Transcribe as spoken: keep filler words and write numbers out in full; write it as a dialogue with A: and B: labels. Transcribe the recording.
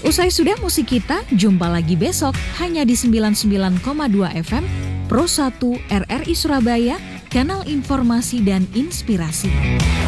A: Usai sudah musik kita, jumpa lagi besok hanya di sembilan puluh sembilan koma dua F M Pro satu R R I Surabaya, kanal informasi dan inspirasi.